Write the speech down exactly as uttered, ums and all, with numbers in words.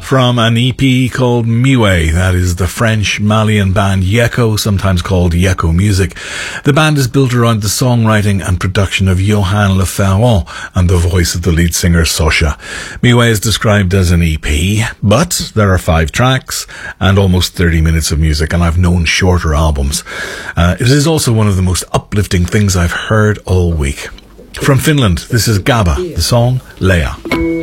from an E P called Miwe. That is the French Malian band Yeko, sometimes called Yeko Music. The band is built around the songwriting and production of Johan Le Ferron and the voice of the lead singer Sosha. Miwe is described as an E P, but there are five tracks and almost thirty minutes of music, and I've known shorter albums. Uh, it is also one of the most uplifting things I've heard all week. From Finland, this is Gabba, the song Leia.